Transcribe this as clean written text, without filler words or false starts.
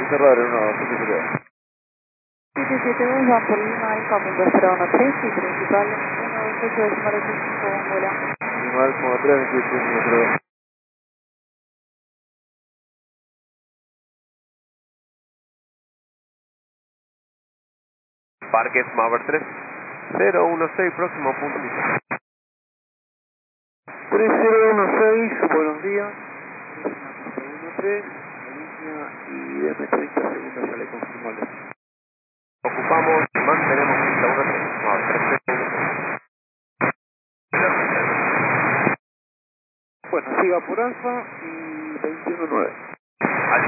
cerrar en una 772. 772 Juan por Lima, Alfa, punto 013 y principal 128 decimal 85 Angola. Lima Alfa 3, 28, 2. Parque Maver 3, 016, próximo punto. 3016, buenos días. 13, la línea y deme 30 segundos, ya le confirmo el destino. Ocupamos y mantenemos pista 16, Maver 3. Bueno, siga por Alfa y 219.